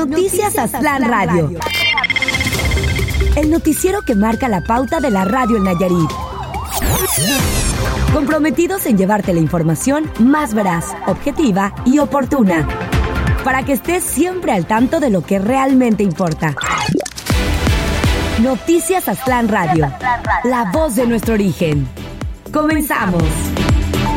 Noticias Aztlán Radio. El noticiero que marca la pauta de la radio en Nayarit. Comprometidos en llevarte la información más veraz, objetiva y oportuna, para que estés siempre al tanto de lo que realmente importa. Noticias Aztlán Radio, la voz de nuestro origen. ¡Comenzamos!